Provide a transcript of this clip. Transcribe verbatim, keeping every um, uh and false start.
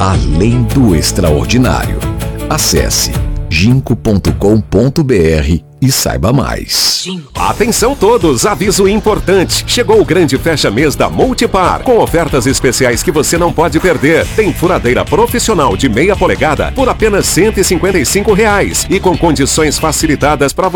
além do extraordinário. Acesse ginco ponto com ponto br e saiba mais. Atenção todos, aviso importante. Chegou o grande fecha-mês da Multipar, com ofertas especiais que você não pode perder. Tem furadeira profissional de meia polegada por apenas cento e cinquenta e cinco reais e com condições facilitadas para você.